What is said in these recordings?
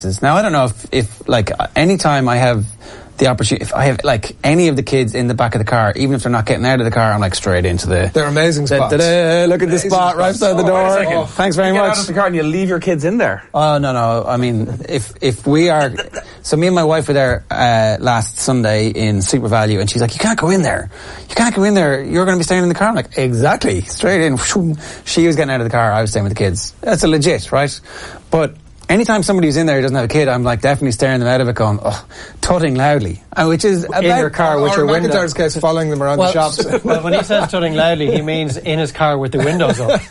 Now, I don't know if like, anytime I have the opportunity, if I have like any of the kids in the back of the car, even if they're not getting out of the car, I'm like straight into the... They're amazing spots. Look at the spot right outside the door. Thanks very much. You get out of the car and you leave your kids in there. Oh, no. I mean, if we are... So me and my wife were there last Sunday in Super Value, and she's like, you can't go in there. You can't go in there. You're going to be staying in the car. I'm like, exactly. Straight in. She was getting out of the car. I was staying with the kids. That's a legit, right? But... anytime somebody who's in there who doesn't have a kid, I'm like definitely staring them out of it going, tutting loudly. Which is about... in your car with your window. McIntyre's case, following them around the shops. Well, when he says tutting loudly, he means in his car with the windows up.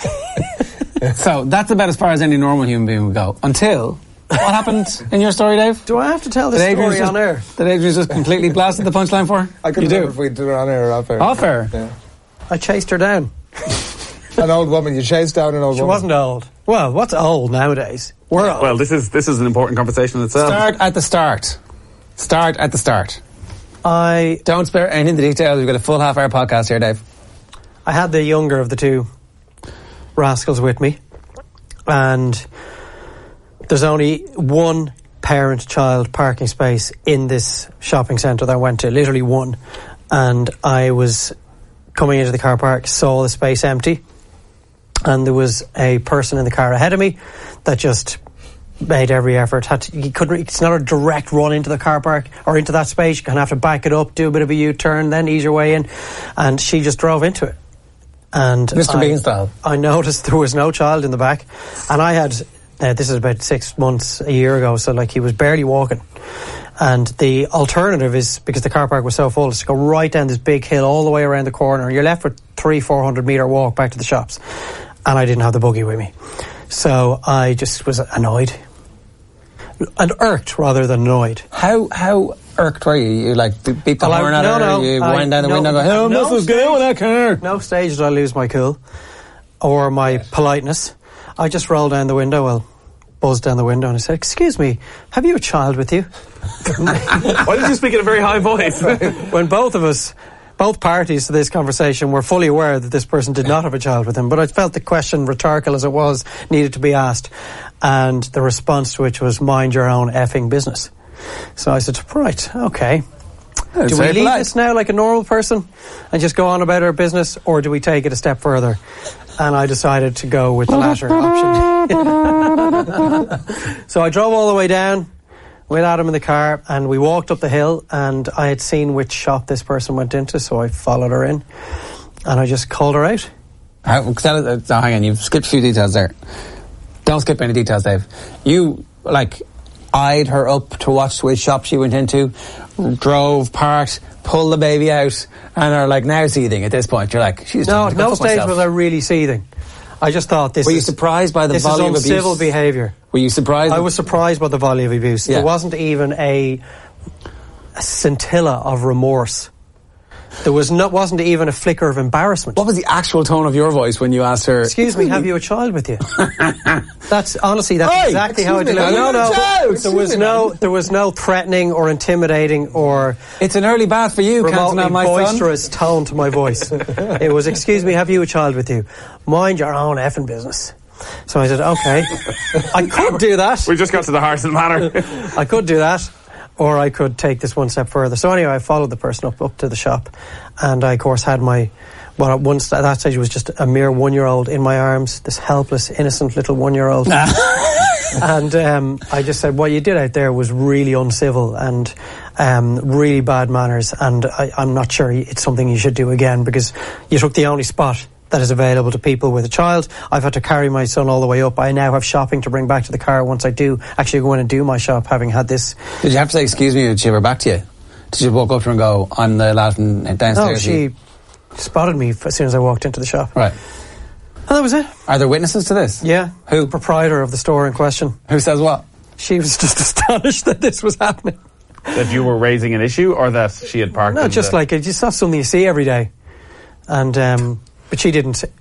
So that's about as far as any normal human being would go. Until... what happened in your story, Dave? Do I have to tell this story on air? That Adrian's just completely blasted the punchline for? I couldn't remember if we did it on air or off air. Off air? Yeah. I chased her down. An old woman. You chased down an old woman. She wasn't old. Well, what's old nowadays? We're old. Well, this is an important conversation in itself. Start at the start. Start at the start. I don't spare any of the details. We've got a full half-hour podcast here, Dave. I had the younger of the two rascals with me, and there's only one parent-child parking space in this shopping centre that I went to, literally one. And I was coming into the car park, saw the space empty, and there was a person in the car ahead of me that just made every effort. It's not a direct run into the car park or into that space. You kind of have to back it up, do a bit of a U-turn, then ease your way in. And she just drove into it. And Mr. Bean style. I noticed there was no child in the back, and I had this is about 6 months, a year ago, so like he was barely walking. And the alternative is, because the car park was so full, is to go right down this big hill all the way around the corner. You're left with 300-400 metre walk back to the shops. And I didn't have the buggy with me. So I just was annoyed. And irked rather than annoyed. How irked were you? You like beat the horn at her? You wind down the window and go, this is good with that car. No stage did I lose my cool or my politeness. I just rolled down the window, buzzed down the window, and I said, excuse me, have you a child with you? Why did you speak in a very high voice? When both parties to this conversation were fully aware that this person did not have a child with him, but I felt the question, rhetorical as it was, needed to be asked, and the response to which was, mind your own effing business. So I said, right, okay. Do we leave this now like a normal person and just go on about our business, or do we take it a step further? And I decided to go with the latter option. So I drove all the way down with Adam in the car, and we walked up the hill, and I had seen which shop this person went into, so I followed her in, and I just called her out. Hang on, you've skipped a few details there. Don't skip any details, Dave. You, eyed her up to watch which shop she went into, drove, parked, pulled the baby out, and are now seething at this point. You're like, she's no stage was I really seething. I just thought Were you surprised by the volume of abuse? This is uncivil behaviour. Were you surprised? I was surprised by the volume of abuse. Yeah. There wasn't even a scintilla of remorse. There wasn't even a flicker of embarrassment. What was the actual tone of your voice when you asked her? Excuse me, have you a child with you? That's exactly how I delivered. No. There was no threatening or intimidating or. It's an early bath for you, remotely can't my boisterous tone to my voice. It was, excuse me, have you a child with you? Mind your own effing business. So I said, okay. I could do that. We just got to the heart of the matter. I could do that. Or I could take this one step further. So anyway, I followed the person up to the shop, and I, of course, had at that stage, it was just a mere 1-year-old in my arms, this helpless, innocent little 1-year-old. And I just said, what you did out there was really uncivil and really bad manners, and I'm not sure it's something you should do again, because you took the only spot that is available to people with a child. I've had to carry my son all the way up. I now have shopping to bring back to the car once I do actually go in and do my shop, having had this. Did you have to say, excuse me, did she ever back to you? Did you walk up to her and go, I'm the lad from downstairs? No, she spotted me as soon as I walked into the shop. Right. And that was it. Are there witnesses to this? Yeah. Who? The proprietor of the store in question. Who says what? She was just astonished that this was happening. That you were raising an issue, or that she had parked? No, just not something you see every day. And but she didn't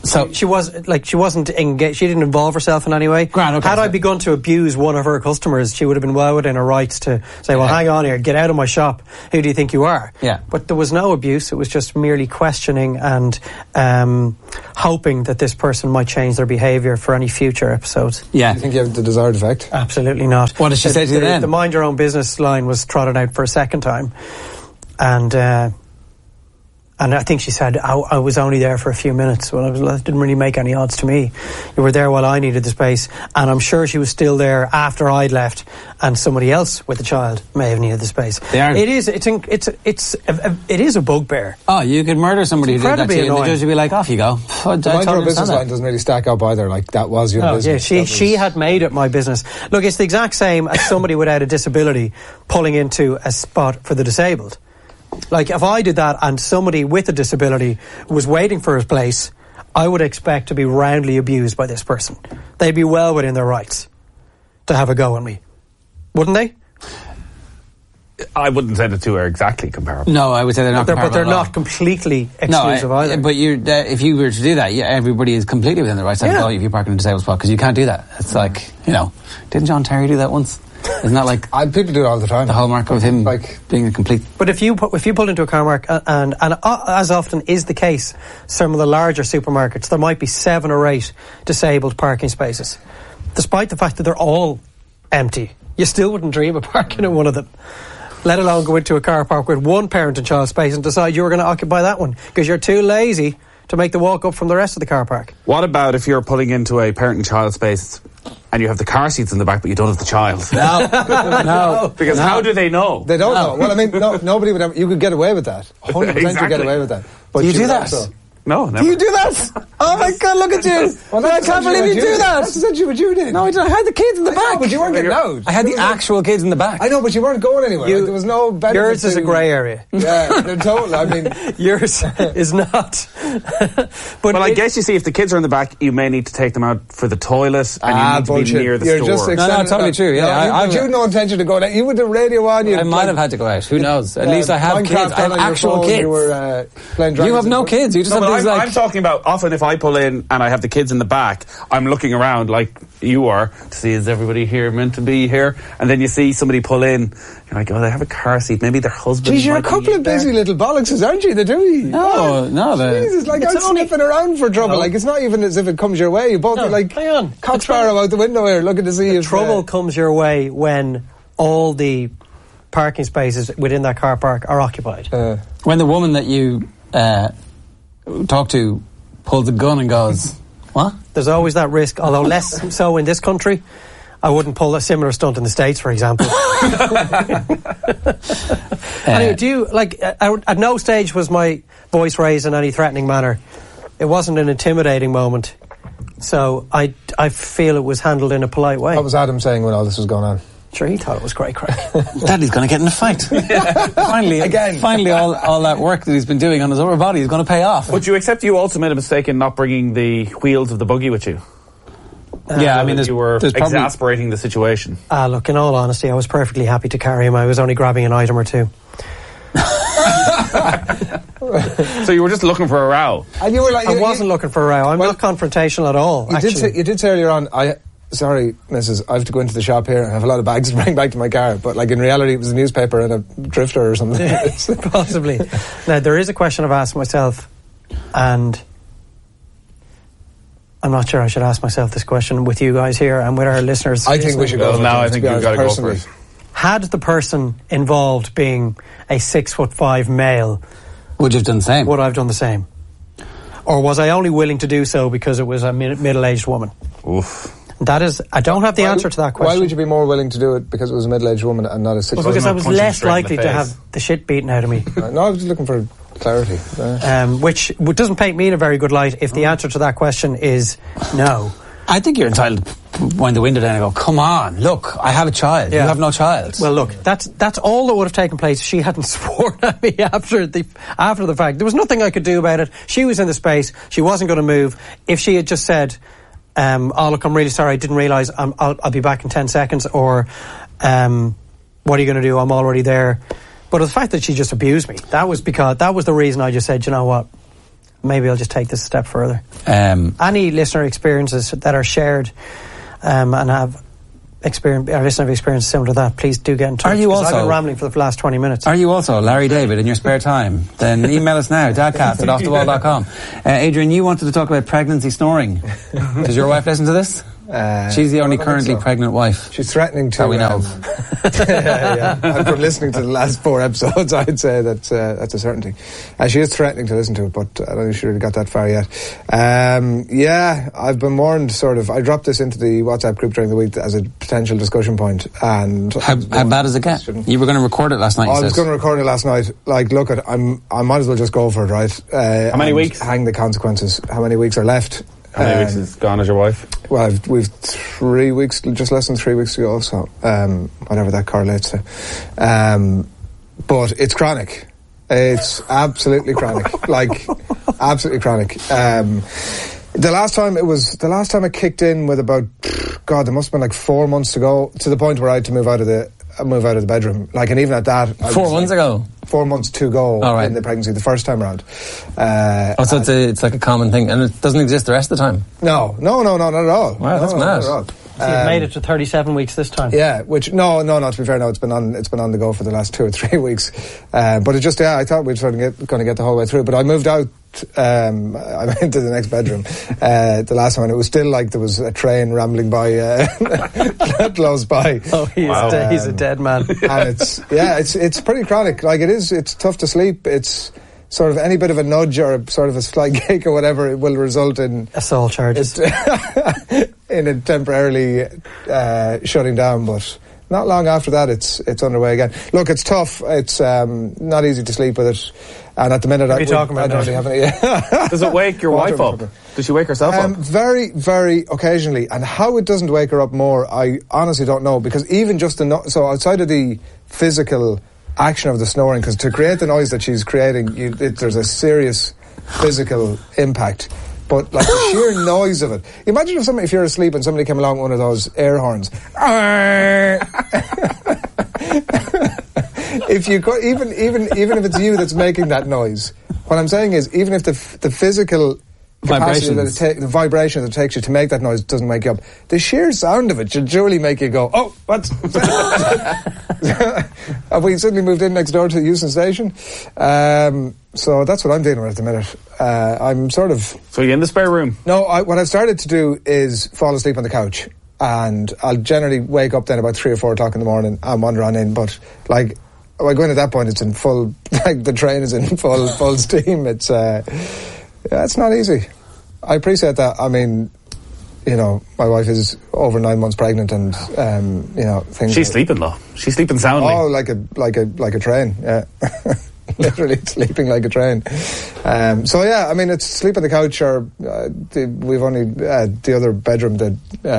So she wasn't engaged. She didn't involve herself in any way. Grand, okay, Had I so- begun to abuse one of her customers, she would have been well within her rights to say, "Well, hang on here, get out of my shop. Who do you think you are?" Yeah. But there was no abuse. It was just merely questioning and hoping that this person might change their behaviour for any future episodes. yeah. You think you have the desired effect? Absolutely not. What did she say to you then? The mind your own business line was trotted out for a second time, and I think she said, I was only there for a few minutes. Well, it didn't really make any odds to me. You were there while I needed the space. And I'm sure she was still there after I'd left and somebody else with a child may have needed the space. It is a bugbear. Oh, you could murder somebody who did that to you, and the judge would be like, off you go. Mind your own business line doesn't really stack up either. Like, that was your business. Yeah, she had made it my business. Look, it's the exact same as somebody without a disability pulling into a spot for the disabled. Like, if I did that and somebody with a disability was waiting for his place, I would expect to be roundly abused by this person. They'd be well within their rights to have a go at me. Wouldn't they? I wouldn't say the two are exactly comparable. No, I would say they're not comparable. But they're at all. not completely exclusive either. But if you were to do that, everybody is completely within the rights to have a go if you park in a disabled spot, because you can't do that. It's like, didn't John Terry do that once? Isn't that like people do it all the time? The hallmark of him being a complete... But if you pulled into a car mark, and as often is the case, some of the larger supermarkets, there might be 7 or 8 disabled parking spaces. Despite the fact that they're all empty, you still wouldn't dream of parking in one of them. Let alone go into a car park with one parent and child space and decide you were going to occupy that one because you're too lazy to make the walk up from the rest of the car park. What about if you're pulling into a parent and child space and you have the car seats in the back but you don't have the child? No. Because how do they know? They don't know. Well, I mean, nobody would. You could get away with that. 100% you Exactly. get away with that. But Do you do that? No, never. Do you do that? Oh my God, look at you. I can't believe you do that. That's essentially what you did. No, I didn't. I had the kids in the I back. know, but you weren't getting out. I had the actual kids in the back. I know, but you weren't going anywhere. Like, there was no benefit. Yours is a grey area. Yeah, they're total. I mean, Yours is not. But Well, I guess you see, if the kids are in the back, you may need to take them out for the toilet, and you need to bullshit. be near the You're store. just No, totally true. Yeah, but you had no intention to go down. You with the radio on. I might have had to go out. Who knows? At least I have Minecraft kids. I have on your actual phone, kids. You were playing Dragons You have no and- kids. You just No, have but these I'm talking about often if I pull in and I have the kids in the back, I'm looking around like you are to see, is everybody here meant to be here? And then you see somebody pull in, you're like, oh, they have a car seat. Maybe their husband. Geez, you're a might be couple of there. busy little bollockses, aren't you? The doing. No. Jesus, like I'm sniffing around for trouble. Like it's not even as if it comes your way. You both No, are like hang on. cock sparrow out the window here, looking to see if Trouble comes your way when all the parking spaces within that car park are occupied. When the woman that you talk to pulls a gun and goes, what? There's always that risk, although less so in this country. I wouldn't pull a similar stunt in the States, for example. Anyway, do you, at no stage was my voice raised in any threatening manner. It wasn't an intimidating moment. So I feel it was handled in a polite way. What was Adam saying when all this was going on? Sure, he thought it was great crack. Daddy's going to get in a fight. Finally, all that work that he's been doing on his upper body is going to pay off. Would you accept you also made a mistake in not bringing the wheels of the buggy with you? Yeah, I mean, you were there's probably... exasperating the situation. Look, in all honesty, I was perfectly happy to carry him. I was only grabbing an item or two. So you were just looking for a row. And you were like, I wasn't looking for a row. I'm not confrontational at all. You did say earlier on, sorry, Mrs. I have to go into the shop here and I have a lot of bags to bring back to my car. But like in reality, it was a newspaper and a drifter or something. Possibly. Now, there is a question I've asked myself, and I'm not sure I should ask myself this question with you guys here and with our listeners. I think we should go. Well, now I think you've got to go personally. first. Had the person involved being a 6'5" male, Would you have done the same? would I have done the same? Or was I only willing to do so because it was a middle-aged woman? Oof. That is, I don't have the answer to that question. Why would you be more willing to do it because it was a middle-aged woman and not a 6'5"? Well, because I was punch him less straight in the likely to face. have the shit beaten out of me. No, I was just looking for clarity. Which doesn't paint me in a very good light if the answer to that question is no. I think you're entitled to wind the window down and go, come on, look, I have a child. Yeah. You have no child. Well, look, that's all that would have taken place if she hadn't sworn at me after the fact. There was nothing I could do about it. She was in the space. She wasn't going to move. If she had just said, oh, look, I'm really sorry, I didn't realise I'll be back in 10 seconds, or what are you going to do? I'm already there. But the fact that she just abused me, that was the reason I just said, you know what, maybe I'll just take this a step further. Um, Any listener experiences that are shared and have experienced similar to that, please do get in touch. Are you 'cause also- I've been rambling for the last 20 minutes. Are you also Larry David in your spare time? Then email us now, dadcast@offthewall.com. Adrian, you wanted to talk about pregnancy snoring. Does your wife listen to this? She's the only I don't currently think so. pregnant wife. She's threatening to. That we know. yeah. And from listening to the last 4 episodes, I'd say that's a certainty. She is threatening to listen to it, but I don't think she really got that far yet. Yeah, I've been warned. Sort of. I dropped this into the WhatsApp group during the week as a potential discussion point. And How bad does it get? You were going to record it last night. I was going to record it last night. Like, look, I might as well just go for it, right? How many weeks? Hang the consequences. How many weeks are left? How many weeks is gone as your wife? Well, we've 3 weeks, just less than 3 weeks to go, so whatever that correlates to. But it's chronic. It's absolutely chronic. Like, absolutely chronic. The last time it kicked in with about, God, there must have been like 4 months to go, to the point where I had to move out of the bedroom. Like, and even at that, 4 months ago. 4 months to go All right. in the pregnancy, the first time around. So it's like a common thing, and it doesn't exist the rest of the time. No, not at all. Wow, that's mad. Not at all. So you've made it to 37 weeks this time. Yeah, which no. To be fair, no, it's been on the go for the last 2 or 3 weeks. But it just, I thought we were going to get the whole way through. But I moved out. I went to the next bedroom. The last one, it was still like there was a train rambling by close by. Oh, he's a dead man. And it's pretty chronic. Like, it's tough to sleep. It's sort of any bit of a nudge or sort of a slight kick or whatever, it will result in assault charges. In it temporarily shutting down, but not long after that, it's underway again. Look, it's tough. It's not easy to sleep with it, and at the minute, what are you talking about? I don't really have any. Does it wake your wife up? Does she wake herself up? Very, very occasionally, and how it doesn't wake her up more, I honestly don't know. Because even just so outside of the physical action of the snoring, because to create the noise that she's creating, there's a serious physical impact. But like the sheer noise of it. Imagine if you're asleep and somebody came along with one of those air horns. If you could, even if it's you that's making that noise, what I'm saying is, even if the physical capacity the vibration that it takes you to make that noise doesn't wake you up, the sheer sound of it should surely make you go, oh, what? Have we suddenly moved in next door to the Euston Station? So that's what I'm dealing with at the minute. I'm sort of... So you're in the spare room? No, what I've started to do is fall asleep on the couch, and I'll generally wake up then about 3 or 4 o'clock in the morning and wander on in, but like, when I go in at that point, it's in full, like the train is in full steam. It's not easy. I appreciate that. I mean, you know, my wife is over 9 months pregnant, and you know, things. She's sleeping though. She's sleeping soundly. Oh, like a train. Yeah, literally sleeping like a train. So yeah, I mean, it's sleep on the couch, or we've only the other bedroom. The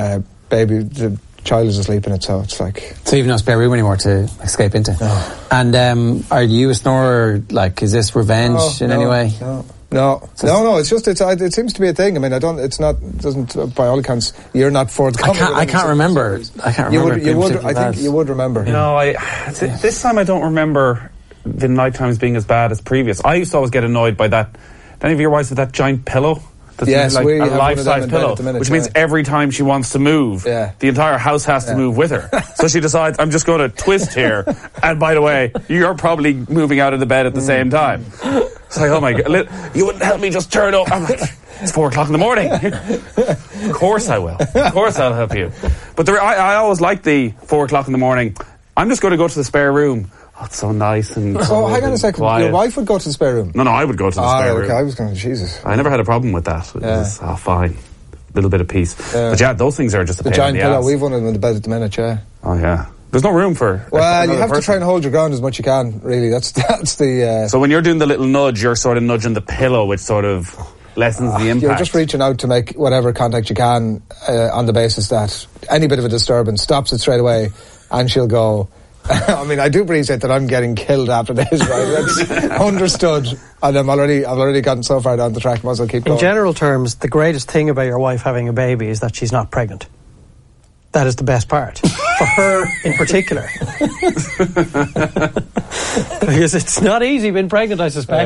the child is asleep in it, so it's like. So you've no spare room anymore to escape into. No. And are you a snorer? Like, is this revenge in any way? No. It's just it seems to be a thing. I mean, doesn't by all accounts. You're not forthcoming. I can't remember. I think you would remember. No, this time I don't remember the night times being as bad as previous. I used to always get annoyed by that. Any of your wives with that giant pillow? Yes, like we a have life-size pillow, which means every time she wants to move, the entire house has to move with her. So she decides, I'm just going to twist here. And by the way, you're probably moving out of the bed at the same time. It's like, oh my God, you wouldn't help me just turn up. I'm like, it's 4 o'clock in the morning. Of course I will. Of course I'll help you. But I always like the 4 o'clock in the morning. I'm just going to go to the spare room. Oh, it's so nice and so hang on a second. Quiet. Your wife would go to the spare room? No, I would go to the spare room. I was going, Jesus. I never had a problem with that. It was fine. Little bit of peace. But yeah, those things are just a pain in the giant pillow, ass. we've one of them in the bed at the minute, yeah. Oh yeah. There's no room for... Well, you have to try and hold your ground as much you can, really. That's the... So when you're doing the little nudge, you're sort of nudging the pillow, which sort of lessens the impact. You're just reaching out to make whatever contact you can on the basis that any bit of a disturbance stops it straight away, and she'll go... I mean, I do appreciate that I'm getting killed after this, right? That's understood. And I've already gotten so far down the track, might as well keep going. In general terms, the greatest thing about your wife having a baby is that she's not pregnant. That is the best part. For her in particular. Because it's not easy being pregnant, I suspect.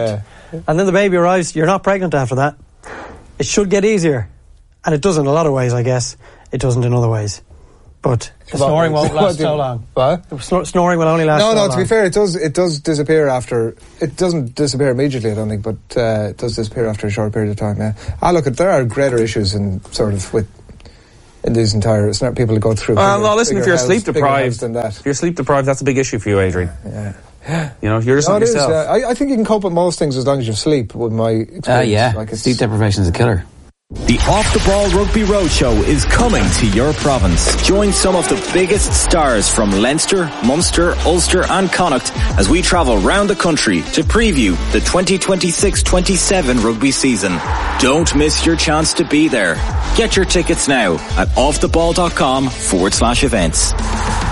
and then the baby arrives, you're not pregnant after that. It should get easier. And it does in a lot of ways, I guess. It doesn't in other ways. But the snoring won't last so long. What? The snoring will only last so long. No, to be fair, it does disappear after... It doesn't disappear immediately, I don't think, but it does disappear after a short period of time, yeah. Look, there are greater issues in these entire... It's not people who go through... Listen, if you're sleep deprived... If you're sleep deprived, that's a big issue for you, Adrian. Yeah. You know, you're just not yourself. I think you can cope with most things as long as you sleep, with my experience. Yeah. Sleep deprivation is a killer. The Off the Ball Rugby Roadshow is coming to your province. Join some of the biggest stars from Leinster, Munster, Ulster and Connacht as we travel round the country to preview the 2026-27 rugby season. Don't miss your chance to be there. Get your tickets now at offtheball.com/events.